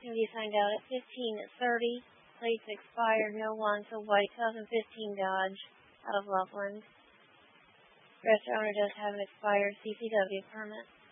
can be signed out at 15:30. Plates expired, no one, so white 2015 Dodge out of Loveland. Restaurant owner does have an expired CCW permit.